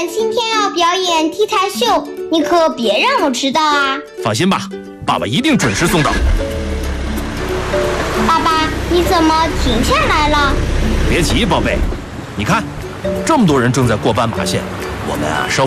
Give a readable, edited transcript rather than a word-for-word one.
今天要表演 T 台秀，你可别让我迟到啊！ 放心吧，爸爸一定准时送到。 爸爸，你怎么停下来了？ 别急，宝贝，你看，这么多人正在过斑马线，我们啊稍。